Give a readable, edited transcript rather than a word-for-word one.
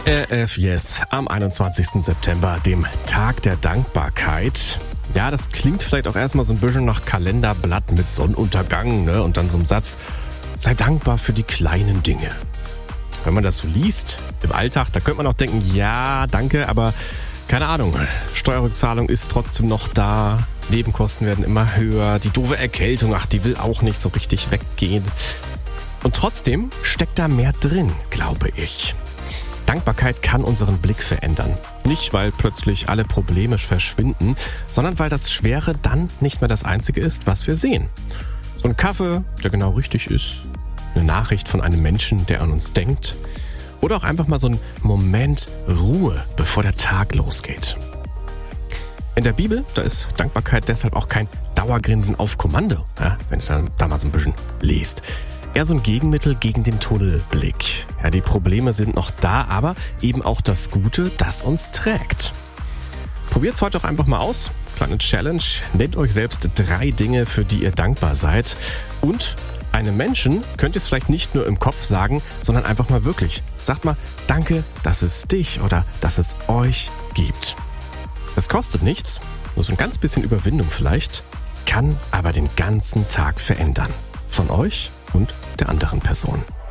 ERF Yes am 21. September, dem Tag der Dankbarkeit. Ja, das klingt vielleicht auch erstmal so ein bisschen nach Kalenderblatt mit Sonnenuntergang, ne? Und dann so ein Satz, sei dankbar für die kleinen Dinge. Wenn man das so liest im Alltag, da könnte man auch denken, ja, danke, aber keine Ahnung, Steuerrückzahlung ist trotzdem noch da, Nebenkosten werden immer höher, die doofe Erkältung, die will auch nicht so richtig weggehen. Und trotzdem steckt da mehr drin, glaube ich. Dankbarkeit kann unseren Blick verändern. Nicht, weil plötzlich alle Probleme verschwinden, sondern weil das Schwere dann nicht mehr das Einzige ist, was wir sehen. So ein Kaffee, der genau richtig ist, eine Nachricht von einem Menschen, der an uns denkt, oder auch einfach mal so ein Moment Ruhe, bevor der Tag losgeht. In der Bibel, da ist Dankbarkeit deshalb auch kein Dauergrinsen auf Kommando, ja, wenn ihr dann da mal so ein bisschen lest. Eher so ein Gegenmittel gegen den Tunnelblick. Ja, die Probleme sind noch da, aber eben auch das Gute, das uns trägt. Probiert's heute auch einfach mal aus. Kleine Challenge. Nennt euch selbst 3 Dinge, für die ihr dankbar seid. Und einem Menschen könnt ihr es vielleicht nicht nur im Kopf sagen, sondern einfach mal wirklich. Sagt mal, danke, dass es dich oder dass es euch gibt. Das kostet nichts, nur so ein ganz bisschen Überwindung vielleicht, kann aber den ganzen Tag verändern. Von euch und der anderen Person.